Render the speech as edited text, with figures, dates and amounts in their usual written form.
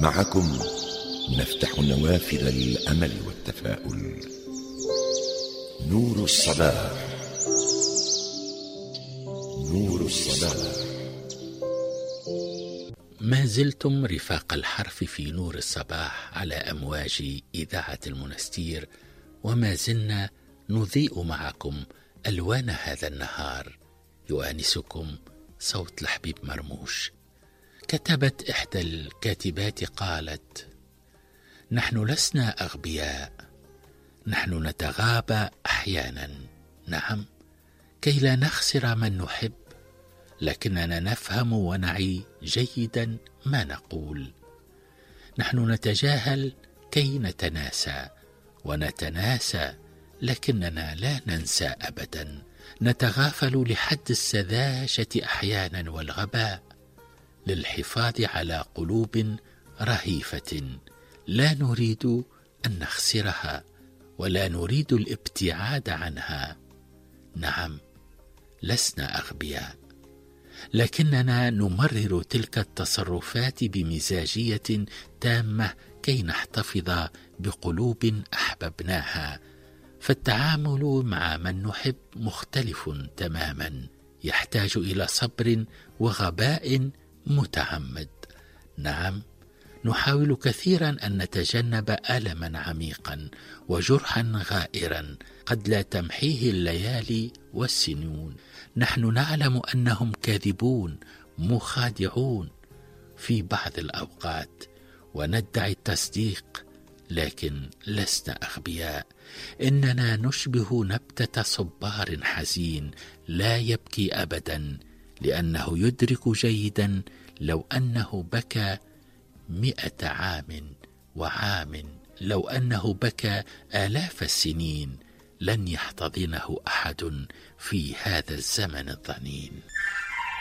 معكم نفتح نوافذ الأمل والتفاؤل. نور الصباح. نور الصباح. ما زلتم رفاق الحرف في نور الصباح على أمواج إذاعة المنستير، وما زلنا نضيء معكم ألوان هذا النهار. يؤانسكم صوت الحبيب مرموش. كتبت إحدى الكاتبات قالت: نحن لسنا أغبياء، نحن نتغابى أحيانا، نعم، كي لا نخسر من نحب، لكننا نفهم ونعي جيدا ما نقول. نحن نتجاهل كي نتناسى، ونتناسى لكننا لا ننسى أبدا. نتغافل لحد السذاجة أحيانا والغباء، للحفاظ على قلوب رهيفة لا نريد أن نخسرها ولا نريد الابتعاد عنها. نعم، لسنا أغبياء، لكننا نمرر تلك التصرفات بمزاجية تامة كي نحتفظ بقلوب أحببناها. فالتعامل مع من نحب مختلف تماما، يحتاج إلى صبر وغباء متعمد. نعم، نحاول كثيرا أن نتجنب ألما عميقا وجرحا غائرا قد لا تمحيه الليالي والسنون. نحن نعلم أنهم كاذبون مخادعون في بعض الأوقات، وندعي التصديق، لكن لسنا أغبياء. إننا نشبه نبتة صبار حزين لا يبكي أبدا، لأنه يدرك جيدا لو أنه بكى 100 عام وعام، لو أنه بكى آلاف السنين، لن يحتضنه أحد في هذا الزمن الظنين.